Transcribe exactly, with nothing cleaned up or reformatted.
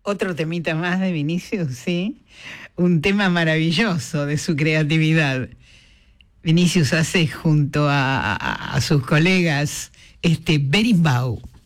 Otro temita más de Vinicius, sí. Un tema maravilloso de su creatividad. Vinicius hace junto a, a, a sus colegas este Berimbau.